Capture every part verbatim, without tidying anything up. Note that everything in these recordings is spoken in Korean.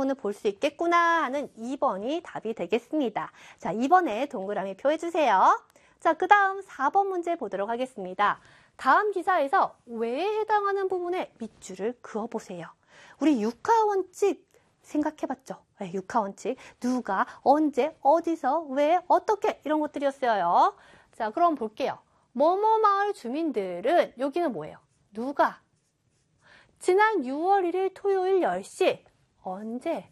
신문을 볼 수 있겠구나 하는 이 번이 답이 되겠습니다. 자, 이 번에 동그라미 표해주세요. 자, 그 다음 사 번 문제 보도록 하겠습니다. 다음 기사에서 왜에 해당하는 부분에 밑줄을 그어보세요. 우리 육하원칙 생각해봤죠? 네, 육하원칙. 누가, 언제, 어디서, 왜, 어떻게 이런 것들이었어요. 자, 그럼 볼게요. 뭐뭐 마을 주민들은 여기는 뭐예요? 누가? 지난 유월 일일 토요일 열 시 언제?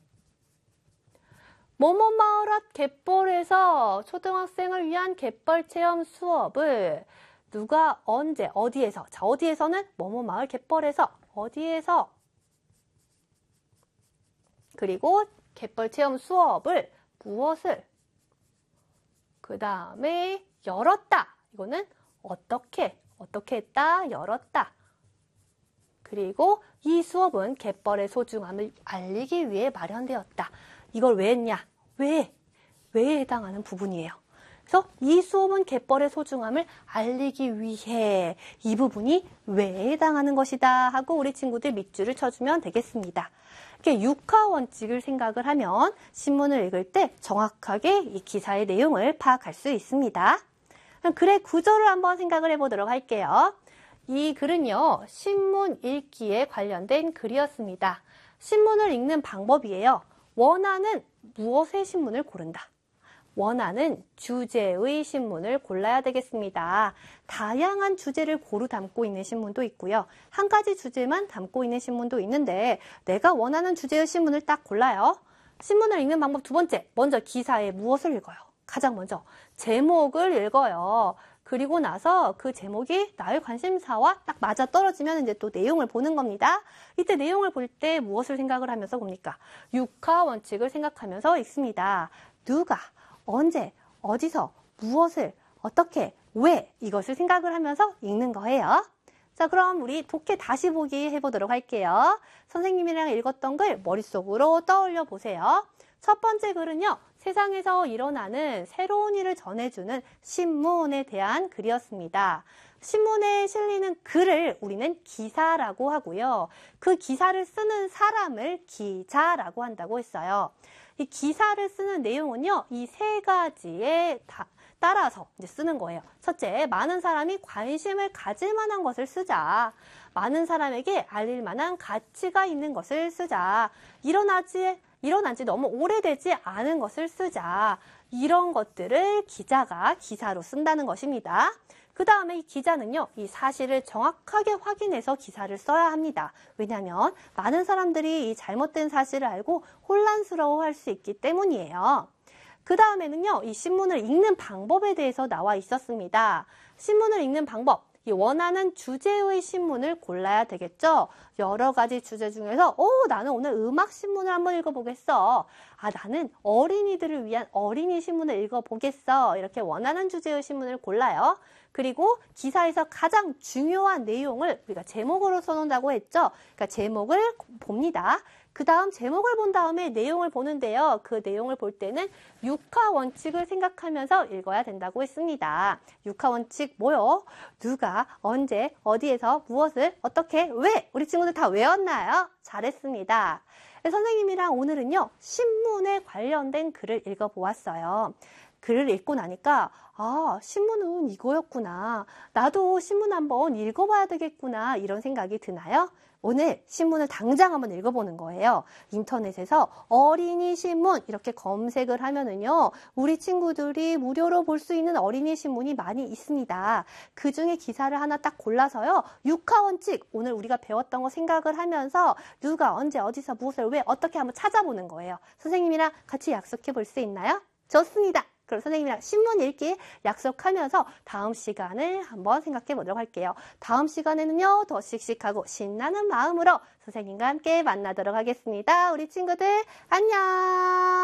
뭐뭐 마을 앞 갯벌에서 초등학생을 위한 갯벌 체험 수업을 누가 언제 어디에서? 자, 어디에서는 뭐뭐 마을 갯벌에서 어디에서? 그리고 갯벌 체험 수업을 무엇을? 그 다음에 열었다. 이거는 어떻게? 어떻게 했다? 열었다. 그리고 이 수업은 갯벌의 소중함을 알리기 위해 마련되었다. 이걸 왜 했냐? 왜? 왜에 해당하는 부분이에요. 그래서 이 수업은 갯벌의 소중함을 알리기 위해 이 부분이 왜에 해당하는 것이다 하고 우리 친구들 밑줄을 쳐주면 되겠습니다. 이렇게 육하원칙을 생각을 하면 신문을 읽을 때 정확하게 이 기사의 내용을 파악할 수 있습니다. 글의 구조를 한번 생각을 해보도록 할게요. 이 글은요, 신문 읽기에 관련된 글이었습니다. 신문을 읽는 방법이에요. 원하는 무엇의 신문을 고른다. 원하는 주제의 신문을 골라야 되겠습니다. 다양한 주제를 고루 담고 있는 신문도 있고요. 한 가지 주제만 담고 있는 신문도 있는데 내가 원하는 주제의 신문을 딱 골라요. 신문을 읽는 방법 두 번째, 먼저 기사에 무엇을 읽어요? 가장 먼저 제목을 읽어요. 그리고 나서 그 제목이 나의 관심사와 딱 맞아 떨어지면 이제 또 내용을 보는 겁니다. 이때 내용을 볼 때 무엇을 생각을 하면서 봅니까? 육하원칙을 생각하면서 읽습니다. 누가, 언제, 어디서, 무엇을, 어떻게, 왜 이것을 생각을 하면서 읽는 거예요. 자, 그럼 우리 독해 다시 보기 해보도록 할게요. 선생님이랑 읽었던 글 머릿속으로 떠올려 보세요. 첫 번째 글은요, 세상에서 일어나는 새로운 일을 전해주는 신문에 대한 글이었습니다. 신문에 실리는 글을 우리는 기사라고 하고요. 그 기사를 쓰는 사람을 기자라고 한다고 했어요. 이 기사를 쓰는 내용은요, 이 세 가지에 다 따라서 이제 쓰는 거예요. 첫째, 많은 사람이 관심을 가질 만한 것을 쓰자. 많은 사람에게 알릴 만한 가치가 있는 것을 쓰자. 일어나지 일어난 지 너무 오래되지 않은 것을 쓰자. 이런 것들을 기자가 기사로 쓴다는 것입니다. 그 다음에 이 기자는요, 이 사실을 정확하게 확인해서 기사를 써야 합니다. 왜냐하면 많은 사람들이 이 잘못된 사실을 알고 혼란스러워할 수 있기 때문이에요. 그 다음에는요, 이 신문을 읽는 방법에 대해서 나와 있었습니다. 신문을 읽는 방법. 이 원하는 주제의 신문을 골라야 되겠죠. 여러 가지 주제 중에서 오, 나는 오늘 음악 신문을 한번 읽어보겠어. 아, 나는 어린이들을 위한 어린이 신문을 읽어보겠어. 이렇게 원하는 주제의 신문을 골라요. 그리고 기사에서 가장 중요한 내용을 우리가 제목으로 써놓는다고 했죠. 그러니까 제목을 봅니다. 그 다음 제목을 본 다음에 내용을 보는데요. 그 내용을 볼 때는 육하원칙을 생각하면서 읽어야 된다고 했습니다. 육하원칙 뭐요? 누가, 언제, 어디에서, 무엇을, 어떻게, 왜? 우리 친구들 다 외웠나요? 잘했습니다. 선생님이랑 오늘은요, 신문에 관련된 글을 읽어보았어요. 글을 읽고 나니까 아, 신문은 이거였구나. 나도 신문 한번 읽어봐야 되겠구나. 이런 생각이 드나요? 오늘 신문을 당장 한번 읽어보는 거예요. 인터넷에서 어린이 신문 이렇게 검색을 하면은요, 우리 친구들이 무료로 볼 수 있는 어린이 신문이 많이 있습니다. 그 중에 기사를 하나 딱 골라서요, 육하원칙, 오늘 우리가 배웠던 거 생각을 하면서 누가, 언제, 어디서, 무엇을, 왜, 어떻게 한번 찾아보는 거예요. 선생님이랑 같이 약속해 볼 수 있나요? 좋습니다. 그럼 선생님이랑 신문 읽기 약속하면서 다음 시간을 한번 생각해 보도록 할게요. 다음 시간에는요, 더 씩씩하고 신나는 마음으로 선생님과 함께 만나도록 하겠습니다. 우리 친구들 안녕!